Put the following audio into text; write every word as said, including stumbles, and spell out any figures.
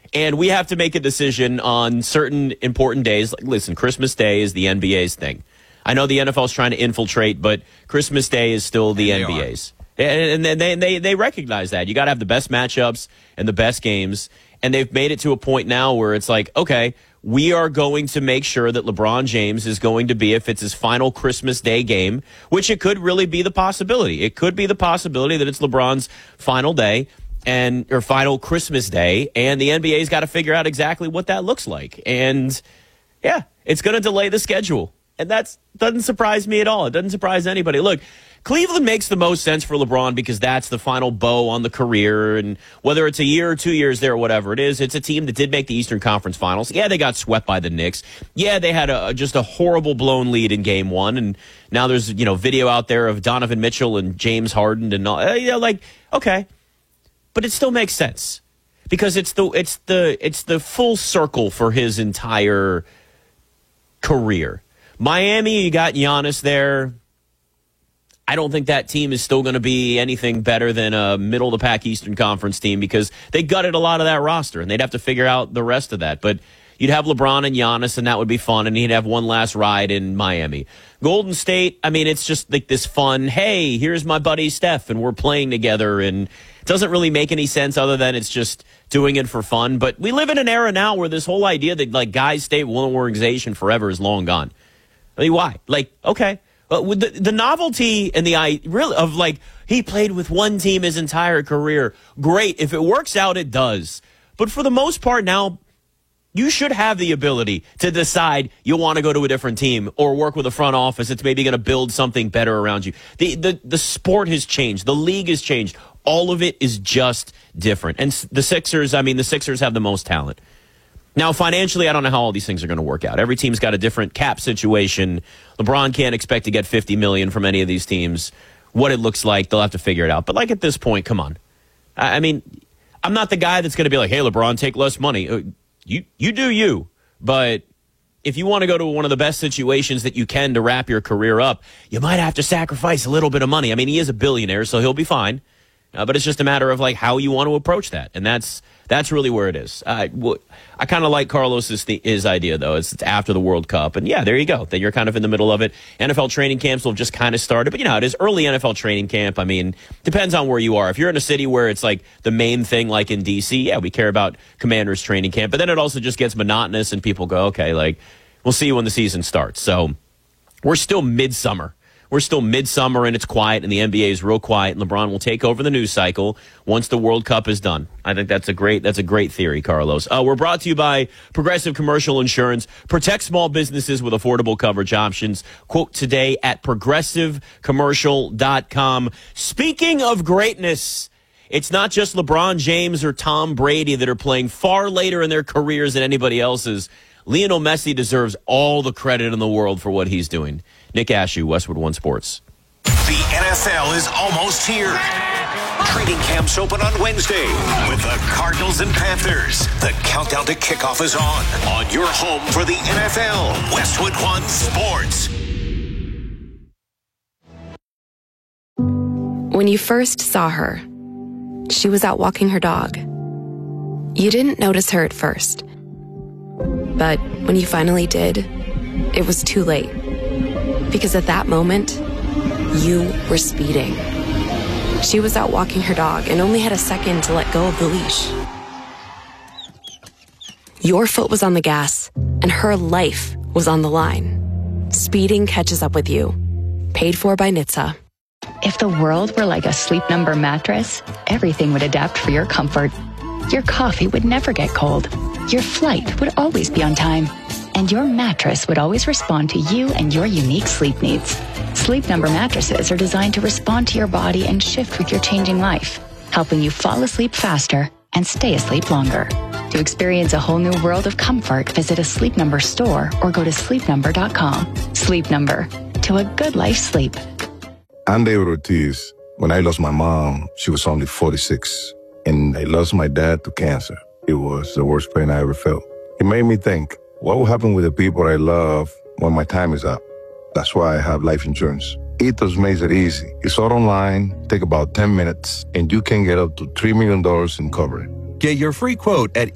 And we have to make a decision on certain important days. Like, listen, Christmas Day is the N B A's thing. I know the N F L is trying to infiltrate, but Christmas Day is still the N B A's. And they, they, they recognize that. You got to have the best matchups and the best games. And they've made it to a point now where it's like, okay, we are going to make sure that LeBron James is going to be, if it's his final Christmas Day game, which it could really be the possibility. It could be the possibility that it's LeBron's final day and or final Christmas Day, and the N B A's got to figure out exactly what that looks like. And, yeah, it's going to delay the schedule. And that doesn't surprise me at all. It doesn't surprise anybody. Look, Cleveland makes the most sense for LeBron because that's the final bow on the career. And whether it's a year or two years there or whatever it is, it's a team that did make the Eastern Conference Finals. Yeah, they got swept by the Knicks. Yeah, they had a, just a horrible blown lead in game one. And now there's, you know, video out there of Donovan Mitchell and James Harden and all. You know, like, okay. But it still makes sense because it's the it's the it's the full circle for his entire career. Miami, you got Giannis there. I don't think that team is still going to be anything better than a middle-of-the-pack Eastern Conference team because they gutted a lot of that roster, and they'd have to figure out the rest of that. But you'd have LeBron and Giannis, and that would be fun, and he'd have one last ride in Miami. Golden State, I mean, it's just like this fun, hey, here's my buddy Steph, and we're playing together, and it doesn't really make any sense other than it's just doing it for fun. But we live in an era now where this whole idea that, like, guys stay with one organization forever is long gone. I mean, why? Like, okay. But with the, the novelty and the I really of like he played with one team his entire career. Great. If it works out, it does. But for the most part now, you should have the ability to decide you want to go to a different team or work with a front office that's maybe going to build something better around you. The, the, the sport has changed. The league has changed. All of it is just different. And the Sixers, I mean, the Sixers have the most talent. Now, financially, I don't know how all these things are going to work out. Every team's got a different cap situation. LeBron can't expect to get fifty million dollars from any of these teams. What it looks like, they'll have to figure it out. But, like, at this point, come on. I mean, I'm not the guy that's going to be like, hey, LeBron, take less money. You, you do you. But if you want to go to one of the best situations that you can to wrap your career up, you might have to sacrifice a little bit of money. I mean, he is a billionaire, so he'll be fine. Uh, but it's just a matter of, like, how you want to approach that. And that's that's really where it is. Uh, well, I kind of like Carlos's th- his idea, though. It's, it's after the World Cup. And, yeah, there you go. Then you're kind of in the middle of it. N F L training camps will have just kind of started. But, you know, it is early N F L training camp. I mean, depends on where you are. If you're in a city where it's, like, the main thing, like in D C, yeah, we care about Commanders training camp. But then it also just gets monotonous, and people go, okay, like, we'll see you when the season starts. So we're still midsummer. We're still midsummer, and it's quiet, and the N B A is real quiet, and LeBron will take over the news cycle once the World Cup is done. I think that's a great that's a great theory, Carlos. Uh, we're brought to you by Progressive Commercial Insurance. Protect small businesses with affordable coverage options. Quote today at progressive commercial dot com. Speaking of greatness, it's not just LeBron James or Tom Brady that are playing far later in their careers than anybody else's. Lionel Messi deserves all the credit in the world for what he's doing. Nick Ashew, Westwood One Sports. The N F L is almost here. Training camps open on Wednesday with the Cardinals and Panthers. The countdown to kickoff is on. On your home for the N F L, Westwood One Sports. When you first saw her, she was out walking her dog. You didn't notice her at first. But when you finally did, it was too late. Because at that moment, you were speeding. She was out walking her dog and only had a second to let go of the leash. Your foot was on the gas, and her life was on the line. Speeding catches up with you. Paid for by N H T S A. If the world were like a Sleep Number mattress, everything would adapt for your comfort. Your coffee would never get cold. Your flight would always be on time. And your mattress would always respond to you and your unique sleep needs. Sleep Number mattresses are designed to respond to your body and shift with your changing life, helping you fall asleep faster and stay asleep longer. To experience a whole new world of comfort, visit a Sleep Number store or go to sleep number dot com. Sleep Number. To a good life sleep. I'm David Ortiz. When I lost my mom, she was only forty-six. And I lost my dad to cancer. It was the worst pain I ever felt. It made me think, what will happen with the people I love when my time is up? That's why I have life insurance. Ethos makes it easy. It's all online, take about ten minutes, and you can get up to three million dollars in coverage. Get your free quote at